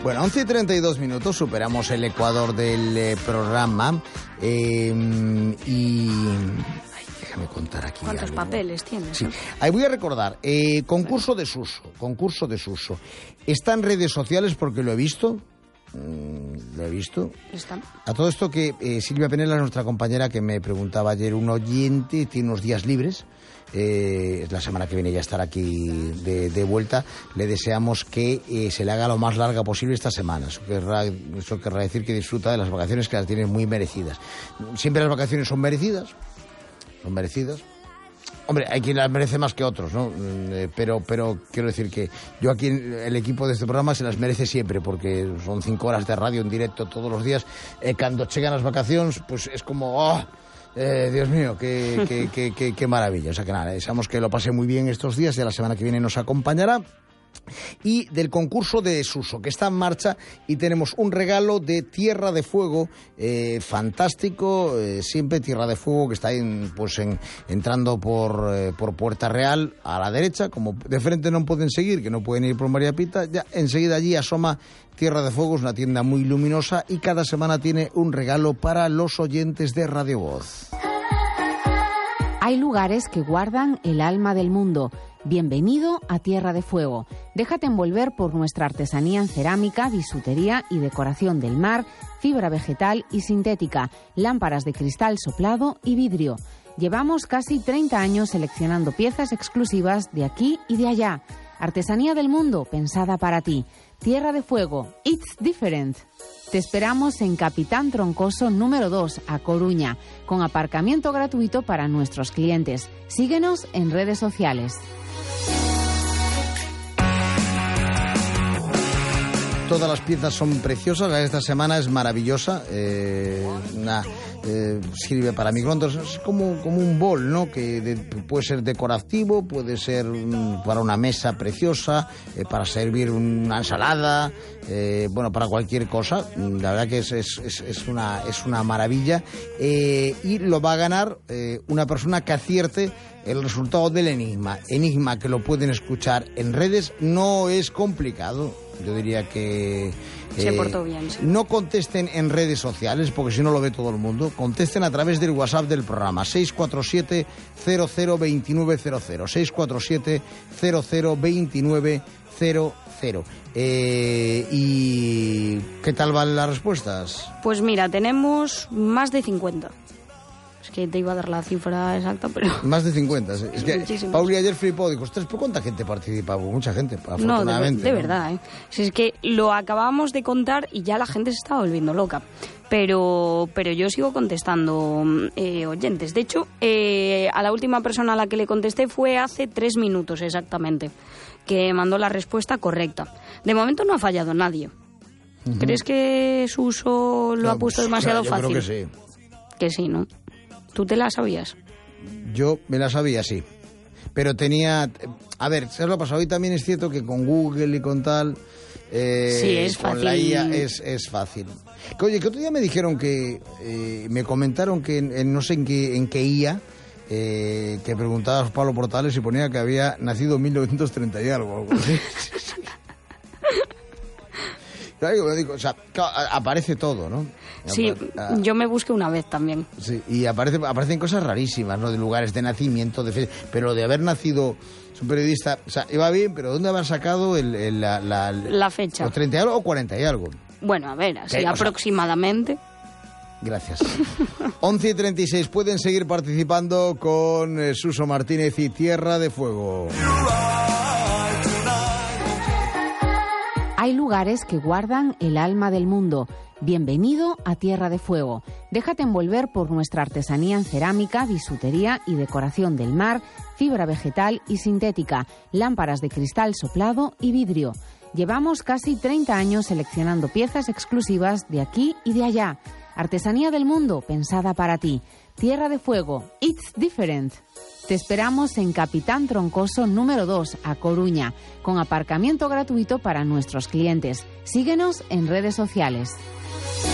Bueno, 11:32, superamos el ecuador del programa y... Déjame contar aquí. ¿Cuántos algo, papeles tienes? Sí. Ahí voy a recordar, concurso de Suso. Está en redes sociales porque lo he visto. Lo he visto. ¿Están? A todo esto que Silvia Penela, nuestra compañera, que me preguntaba ayer, un oyente, tiene unos días libres. La semana que viene ya estará aquí de vuelta. Le deseamos que se le haga lo más larga posible esta semana. Eso querrá decir que disfruta de las vacaciones, que las tiene muy merecidas. Siempre las vacaciones son merecidas. Hombre, hay quien las merece más que otros, ¿no? Pero quiero decir que yo aquí, el equipo de este programa se las merece siempre, porque son 5 horas de radio en directo todos los días. Cuando llegan las vacaciones, pues es como... ¡oh! Dios mío, qué maravilla. O sea que nada, deseamos que lo pase muy bien estos días y la semana que viene nos acompañará. Y del concurso de Suso, que está en marcha, y tenemos un regalo de Tierra de Fuego fantástico, siempre Tierra de Fuego, que está entrando por Puerta Real a la derecha. Como de frente no pueden seguir, que no pueden ir por María Pita, ya enseguida allí asoma Tierra de Fuego. Es una tienda muy luminosa y cada semana tiene un regalo para los oyentes de Radio Voz. Hay lugares que guardan el alma del mundo. Bienvenido a Tierra de Fuego. Déjate envolver por nuestra artesanía en cerámica, bisutería y decoración del mar, fibra vegetal y sintética, lámparas de cristal soplado y vidrio. Llevamos casi 30 años seleccionando piezas exclusivas de aquí y de allá. Artesanía del mundo pensada para ti. Tierra de Fuego. It's different. Te esperamos en Capitán Troncoso número 2, a Coruña, con aparcamiento gratuito para nuestros clientes. Síguenos en redes sociales. Todas las piezas son preciosas. Esta semana es maravillosa. Sirve para microondas. Es como un bol, ¿no? Que puede ser decorativo, puede ser para una mesa preciosa, para servir una ensalada, para cualquier cosa. La verdad que es una maravilla. Y lo va a ganar una persona que acierte el resultado del enigma. Enigma que lo pueden escuchar en redes. No es complicado. Yo diría que... se portó bien, sí. No contesten en redes sociales, porque si no lo ve todo el mundo. Contesten a través del WhatsApp del programa, 647-002900. 647-002900. ¿Y qué tal van las respuestas? Pues mira, tenemos más de 50. Es que te iba a dar la cifra exacta, pero... Más de 50, sí. Es que muchísimos. Pauli ayer flipó, dijo, ostras, ¿por cuánta gente participa? Pues mucha gente, afortunadamente. No, de verdad, ¿eh? Si es que lo acabamos de contar y ya la gente se estaba volviendo loca. Pero yo sigo contestando oyentes. De hecho, a la última persona a la que le contesté fue hace 3 minutos exactamente, que mandó la respuesta correcta. De momento no ha fallado nadie. Uh-huh. ¿Crees que Suso lo ha puesto demasiado fácil? Yo creo que sí. Que sí, ¿no? ¿Tú te la sabías? Yo me la sabía, sí. Pero tenía... A ver, ¿sabes lo que pasa? Hoy también es cierto que con Google y con tal... sí, es con fácil. La IA es fácil. Oye, que otro día me dijeron que... me comentaron que no sé en qué IA... que preguntaba a Pablo Portales y ponía que había nacido en 1930 y algo así. Digo, o sea, aparece todo, ¿no? Sí, yo me busqué una vez también. Sí, y aparecen cosas rarísimas, ¿no? De lugares de nacimiento, pero de haber nacido... Es un periodista, o sea, iba bien, pero ¿dónde haber sacado la fecha? ¿Los 30 y algo o 40 y algo? Bueno, a ver, así aproximadamente... Gracias. 11:36, pueden seguir participando con Suso Martínez y Tierra de Fuego. Hay lugares que guardan el alma del mundo. Bienvenido a Tierra de Fuego. Déjate envolver por nuestra artesanía en cerámica, bisutería y decoración del mar, fibra vegetal y sintética, lámparas de cristal soplado y vidrio. Llevamos casi 30 años seleccionando piezas exclusivas de aquí y de allá. Artesanía del mundo pensada para ti. Tierra de Fuego. It's different. Te esperamos en Capitán Troncoso número 2, a Coruña, con aparcamiento gratuito para nuestros clientes. Síguenos en redes sociales.